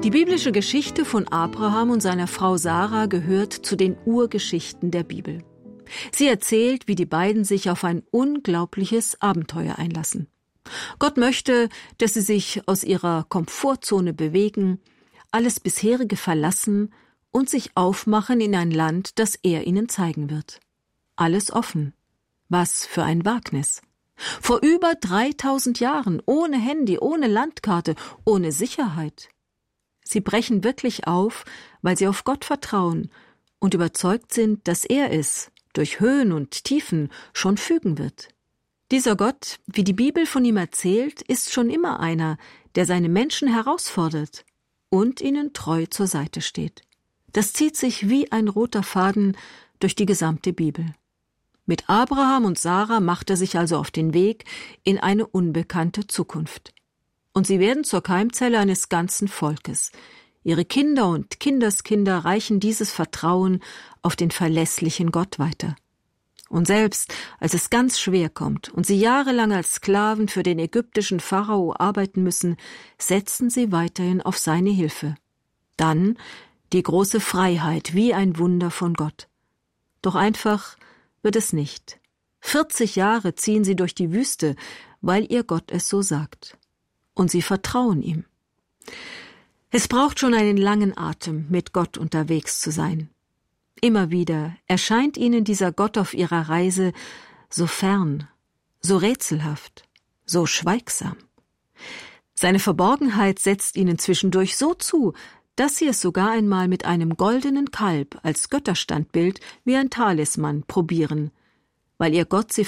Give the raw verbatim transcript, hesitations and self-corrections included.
Die biblische Geschichte von Abraham und seiner Frau Sarah gehört zu den Urgeschichten der Bibel. Sie erzählt, wie die beiden sich auf ein unglaubliches Abenteuer einlassen. Gott möchte, dass sie sich aus ihrer Komfortzone bewegen, alles bisherige verlassen und sich aufmachen in ein Land, das er ihnen zeigen wird. Alles offen. Was für ein Wagnis. Vor über dreitausend Jahren, ohne Handy, ohne Landkarte, ohne Sicherheit. Sie brechen wirklich auf, weil sie auf Gott vertrauen und überzeugt sind, dass er es durch Höhen und Tiefen schon fügen wird. Dieser Gott, wie die Bibel von ihm erzählt, ist schon immer einer, der seine Menschen herausfordert und ihnen treu zur Seite steht. Das zieht sich wie ein roter Faden durch die gesamte Bibel. Mit Abraham und Sarah macht er sich also auf den Weg in eine unbekannte Zukunft. Und sie werden zur Keimzelle eines ganzen Volkes. Ihre Kinder und Kindeskinder reichen dieses Vertrauen auf den verlässlichen Gott weiter. Und selbst als es ganz schwer kommt und sie jahrelang als Sklaven für den ägyptischen Pharao arbeiten müssen, setzen sie weiterhin auf seine Hilfe. Dann die große Freiheit wie ein Wunder von Gott. Doch einfach wird es nicht. vierzig Jahre ziehen sie durch die Wüste, weil ihr Gott es so sagt. Und sie vertrauen ihm. Es braucht schon einen langen Atem, mit Gott unterwegs zu sein. Immer wieder erscheint ihnen dieser Gott auf ihrer Reise so fern, so rätselhaft, so schweigsam. Seine Verborgenheit setzt ihnen zwischendurch so zu, dass sie es sogar einmal mit einem goldenen Kalb als Götterstandbild wie ein Talisman probieren, weil ihr Gott sie